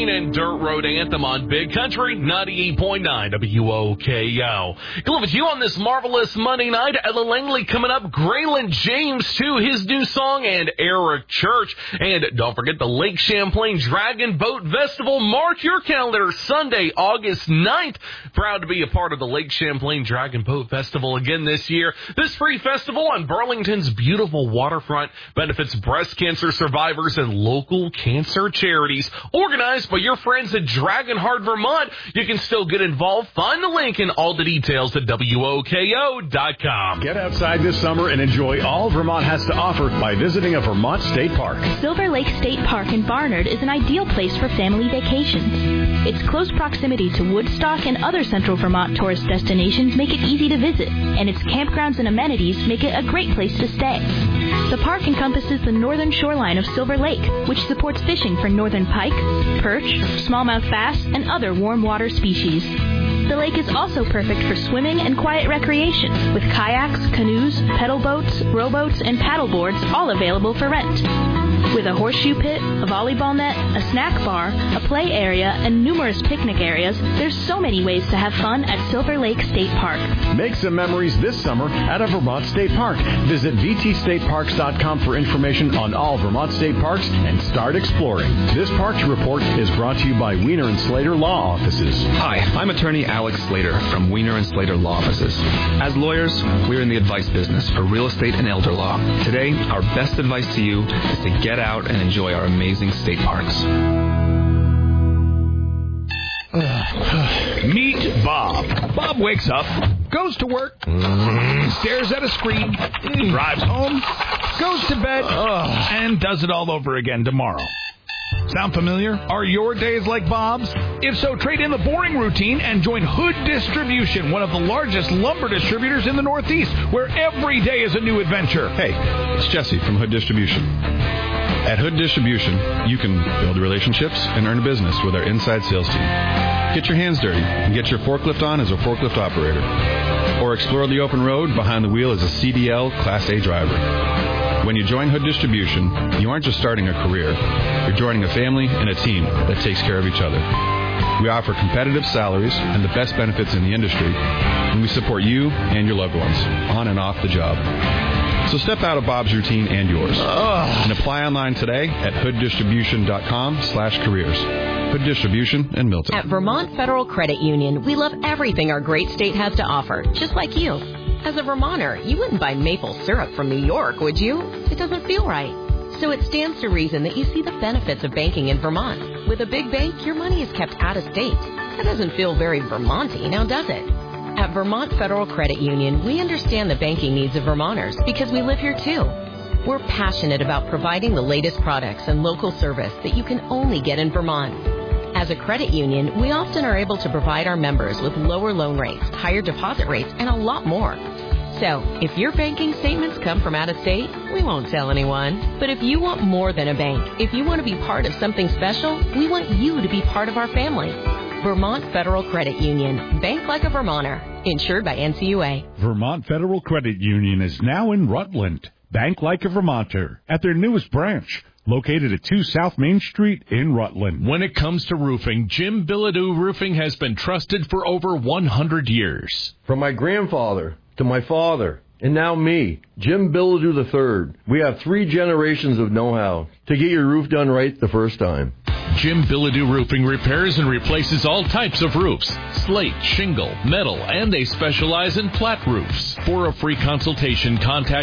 And Dirt Road Anthem on Big Country 98.9 WOKO. Good with you on this marvelous Monday night. Ella Langley coming up. Graylin James too, his new song, and Eric Church. And don't forget the Lake Champlain Dragon Boat Festival. Mark your calendar, Sunday, August 9th. Proud to be a part of the Lake Champlain Dragon Boat Festival again this year. This free festival on Burlington's beautiful waterfront benefits breast cancer survivors and local cancer charities. Organized by your friends at Dragonheart, Vermont. You can still get involved. Find the link and all the details at WOKO.com. Get outside this summer and enjoy all Vermont has to offer by visiting a Vermont state park. Silver Lake State Park in Barnard is an ideal place for family vacations. Its close proximity to Woodstock and other central Vermont tourist destinations make it easy to visit, and its campgrounds and amenities make it a great place to stay. The park encompasses the northern shoreline of Silver Lake, which supports fishing for northern pike, perch, smallmouth bass, and other warm water species. The lake is also perfect for swimming and quiet recreation, with kayaks, canoes, pedal boats, rowboats, and paddleboards all available for rent. With a horseshoe pit, a volleyball net, a snack bar, a play area, and numerous picnic areas, there's so many ways to have fun at Silver Lake State Park. Make some memories this summer at a Vermont State Park. Visit VTStateParks.com for information on all Vermont state parks and start exploring. This Parks Report is brought to you by Wiener and Slater Law Offices. Hi, I'm attorney Alex Slater from Wiener and Slater Law Offices. As lawyers, we're in the advice business for real estate and elder law. Today, our best advice to you is to get out and enjoy our amazing state parks. Meet Bob. Bob wakes up, goes to work, stares at a screen, drives home, goes to bed, and does it all over again tomorrow. Sound familiar? Are your days like Bob's? If so, trade in the boring routine and join Hood Distribution, one of the largest lumber distributors in the Northeast, where every day is a new adventure. Hey, it's Jesse from Hood Distribution. At Hood Distribution, you can build relationships and earn business with our inside sales team. Get your hands dirty and get your forklift on as a forklift operator. Or explore the open road behind the wheel as a CDL Class A driver. When you join Hood Distribution, you aren't just starting a career. You're joining a family and a team that takes care of each other. We offer competitive salaries and the best benefits in the industry, and we support you and your loved ones on and off the job. So step out of Bob's routine and yours. And apply online today at hooddistribution.com/careers. Hood Distribution in Milton. At Vermont Federal Credit Union, we love everything our great state has to offer, just like you. As a Vermonter, you wouldn't buy maple syrup from New York, would you? It doesn't feel right. So it stands to reason that you see the benefits of banking in Vermont. With a big bank, your money is kept out of state. That doesn't feel very Vermont-y, now does it? At Vermont Federal Credit Union, we understand the banking needs of Vermonters because we live here too. We're passionate about providing the latest products and local service that you can only get in Vermont. As a credit union, we often are able to provide our members with lower loan rates, higher deposit rates, and a lot more. So, if your banking statements come from out of state, we won't tell anyone. But if you want more than a bank, if you want to be part of something special, we want you to be part of our family. Vermont Federal Credit Union. Bank like a Vermonter. Insured by NCUA. Vermont Federal Credit Union is now in Rutland. Bank like a Vermonter. At their newest branch, located at 2 South Main Street in Rutland. When it comes to roofing, Jim Bilodeau Roofing has been trusted for over 100 years. From my grandfather to my father, and now me, Jim Bilodeau III. We have 3 generations of know-how to get your roof done right the first time. Jim Bilodeau Roofing repairs and replaces all types of roofs, slate, shingle, metal, and they specialize in flat roofs. For a free consultation, contact